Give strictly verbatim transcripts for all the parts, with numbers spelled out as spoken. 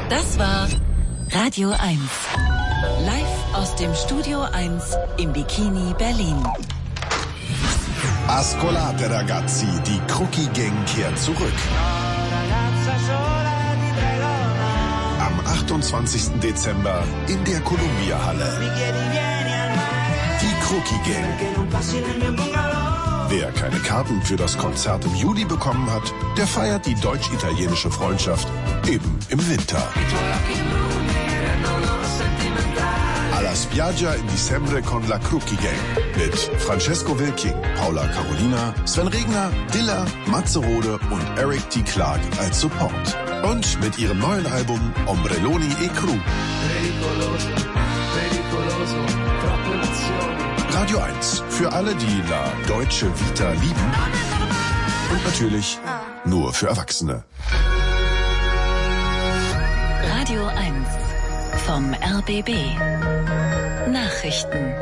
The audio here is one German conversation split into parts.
Das war Radio eins. Live aus dem Studio eins im Bikini Berlin. Ascolate ragazzi, die Crookie Gang kehrt zurück. Am achtundzwanzigsten Dezember in der Columbia-Halle. Die Crookie Gang. Wer keine Karten für das Konzert im Juli bekommen hat, der feiert die deutsch-italienische Freundschaft eben im Winter. Alla spiaggia in dicembre con la Crookie Gang mit Francesco Wilking, Paula Carolina, Sven Regner, Dilla, Matze Rode und Eric T. Clark als Support. Und mit ihrem neuen Album Ombrelloni e Cru. Radio eins, für alle, die La Deutsche Vita lieben. Und natürlich nur für Erwachsene. Radio eins vom R B B. Nachrichten.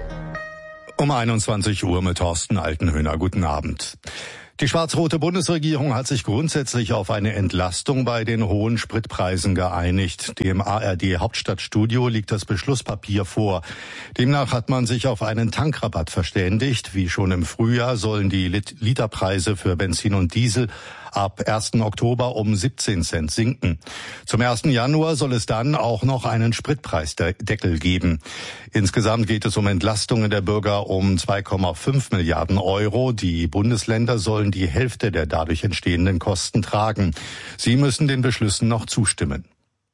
Um einundzwanzig Uhr mit Thorsten Altenhöhner. Guten Abend. Die schwarz-rote Bundesregierung hat sich grundsätzlich auf eine Entlastung bei den hohen Spritpreisen geeinigt. Dem A R D-Hauptstadtstudio liegt das Beschlusspapier vor. Demnach hat man sich auf einen Tankrabatt verständigt. Wie schon im Frühjahr sollen die Lit- Literpreise für Benzin und Diesel ab ersten Oktober um siebzehn Cent sinken. Zum ersten Januar soll es dann auch noch einen Spritpreisdeckel geben. Insgesamt geht es um Entlastungen der Bürger um zwei Komma fünf Milliarden Euro. Die Bundesländer sollen die Hälfte der dadurch entstehenden Kosten tragen. Sie müssen den Beschlüssen noch zustimmen.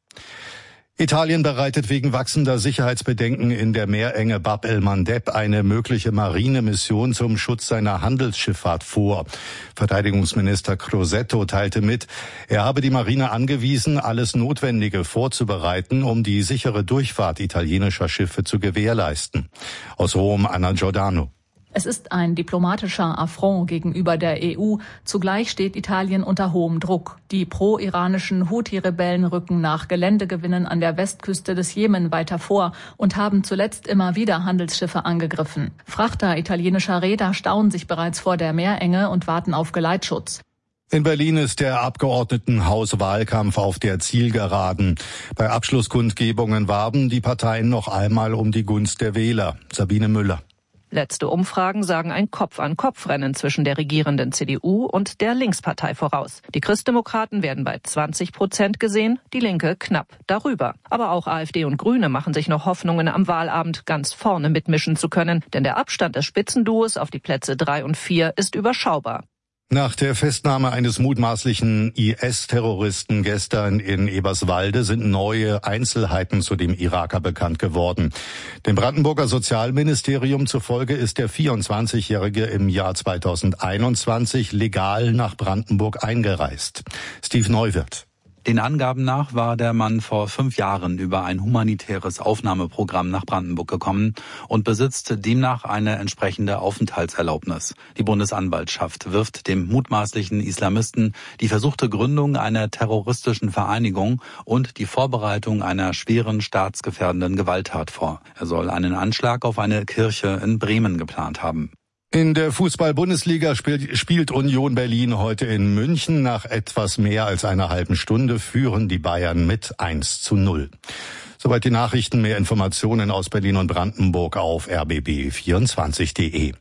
Italien bereitet wegen wachsender Sicherheitsbedenken in der Meerenge Bab el-Mandeb eine mögliche Marinemission zum Schutz seiner Handelsschifffahrt vor. Verteidigungsminister Crosetto teilte mit, er habe die Marine angewiesen, alles Notwendige vorzubereiten, um die sichere Durchfahrt italienischer Schiffe zu gewährleisten. Aus Rom, Anna Giordano. Es ist ein diplomatischer Affront gegenüber der E U. Zugleich steht Italien unter hohem Druck. Die pro-iranischen Houthi-Rebellen rücken nach Geländegewinnen an der Westküste des Jemen weiter vor und haben zuletzt immer wieder Handelsschiffe angegriffen. Frachter italienischer Reeder stauen sich bereits vor der Meerenge und warten auf Geleitschutz. In Berlin ist der Abgeordnetenhauswahlkampf auf der Zielgeraden. Bei Abschlusskundgebungen warben die Parteien noch einmal um die Gunst der Wähler. Sabine Müller. Letzte Umfragen sagen ein Kopf-an-Kopf-Rennen zwischen der regierenden C D U und der Linkspartei voraus. Die Christdemokraten werden bei zwanzig Prozent gesehen, die Linke knapp darüber. Aber auch AfD und Grüne machen sich noch Hoffnungen, am Wahlabend ganz vorne mitmischen zu können. Denn der Abstand des Spitzenduos auf die Plätze drei und vier ist überschaubar. Nach der Festnahme eines mutmaßlichen I S-Terroristen gestern in Eberswalde sind neue Einzelheiten zu dem Iraker bekannt geworden. Dem Brandenburger Sozialministerium zufolge ist der vierundzwanzigjährige im Jahr zweitausendeinundzwanzig legal nach Brandenburg eingereist. Steve Neuwirth. Den Angaben nach war der Mann vor fünf Jahren über ein humanitäres Aufnahmeprogramm nach Brandenburg gekommen und besitzt demnach eine entsprechende Aufenthaltserlaubnis. Die Bundesanwaltschaft wirft dem mutmaßlichen Islamisten die versuchte Gründung einer terroristischen Vereinigung und die Vorbereitung einer schweren staatsgefährdenden Gewalttat vor. Er soll einen Anschlag auf eine Kirche in Bremen geplant haben. In der Fußball-Bundesliga spielt, spielt Union Berlin heute in München. Nach etwas mehr als einer halben Stunde führen die Bayern mit eins zu null. Soweit die Nachrichten. Mehr Informationen aus Berlin und Brandenburg auf r b b vierundzwanzig punkt d e.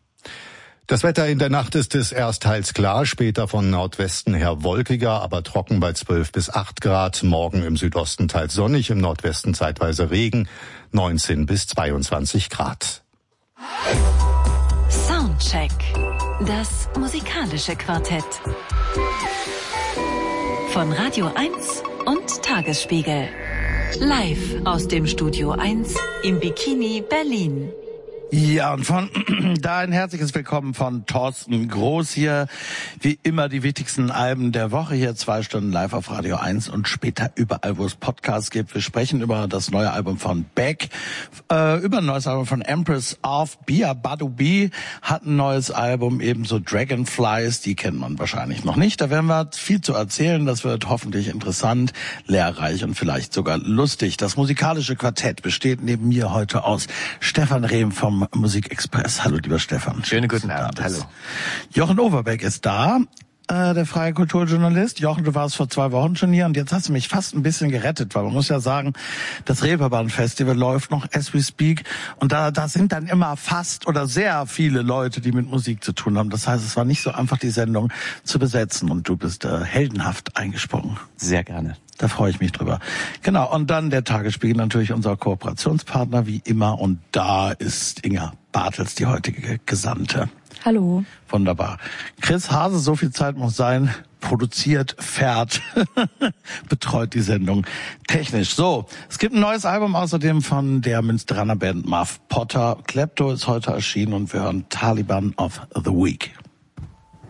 Das Wetter in der Nacht ist es erst teils klar, später von Nordwesten her wolkiger, aber trocken bei zwölf bis acht Grad. Morgen im Südosten teils sonnig, im Nordwesten zeitweise Regen, neunzehn bis zweiundzwanzig Grad. Soundcheck. Das musikalische Quartett. Von Radio eins und Tagesspiegel. Live aus dem Studio eins im Bikini Berlin. Ja, und von da ein herzliches Willkommen von Thorsten Groß hier. Wie immer die wichtigsten Alben der Woche hier, zwei Stunden live auf Radio eins und später überall, wo es Podcasts gibt. Wir sprechen über das neue Album von Beck, äh, über ein neues Album von Empress of Bia Badubi hat ein neues Album, ebenso Dragonflies, die kennt man wahrscheinlich noch nicht. Da werden wir viel zu erzählen, das wird hoffentlich interessant, lehrreich und vielleicht sogar lustig. Das musikalische Quartett besteht neben mir heute aus Stefan Rehm vom Musikexpress. Hallo, lieber Stefan. Schönen guten Abend. Hallo. Jochen Overbeck ist da. äh, der freie Kulturjournalist. Jochen, du warst vor zwei Wochen schon hier und jetzt hast du mich fast ein bisschen gerettet, weil man muss ja sagen, das Reeperbahn-Festival läuft noch as we speak und da, da sind dann immer fast oder sehr viele Leute, die mit Musik zu tun haben. Das heißt, es war nicht so einfach, die Sendung zu besetzen und du bist äh, heldenhaft eingesprungen. Sehr gerne. Da freue ich mich drüber. Genau, und dann der Tagesspiegel, natürlich unser Kooperationspartner wie immer. Und da ist Inga Bartels, die heutige Gesandte. Hallo. Wunderbar. Chris Hase, so viel Zeit muss sein, produziert, fährt, betreut die Sendung technisch. So, es gibt ein neues Album außerdem von der Münsteraner Band Muff Potter. Klepto ist heute erschienen und wir hören Taliban of the Week.